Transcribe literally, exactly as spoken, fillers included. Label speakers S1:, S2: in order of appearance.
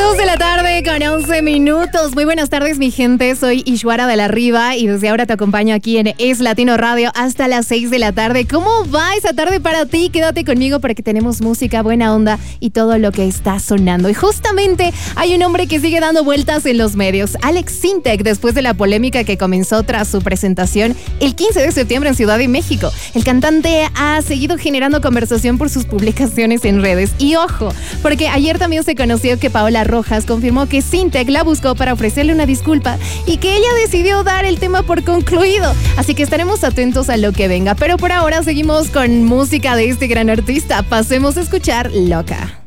S1: Dos de la tarde con once minutos. Muy buenas tardes, mi gente. Soy Ishwara de la Riva y desde ahora te acompaño aquí en Es Latino Radio hasta las seis de la tarde. ¿Cómo va esa tarde para ti? Quédate conmigo porque tenemos música, buena onda y todo lo que está sonando. Y justamente hay un hombre que sigue dando vueltas en los medios, Alex Sintek, después de la polémica que comenzó tras su presentación el quince de septiembre en Ciudad de México. El cantante ha seguido generando conversación por sus publicaciones en redes. Y ojo, porque ayer también se conoció que Paola Rojas confirmó que Sintek la buscó para ofrecerle una disculpa y que ella decidió dar el tema por concluido. Así que estaremos atentos a lo que venga. Pero por ahora seguimos con música de este gran artista. Pasemos a escuchar Loca.